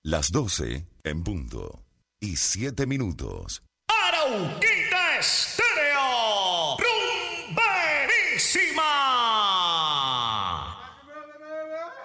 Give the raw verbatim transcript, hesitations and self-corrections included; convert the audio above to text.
Las doce en punto y siete minutos. Arauquí.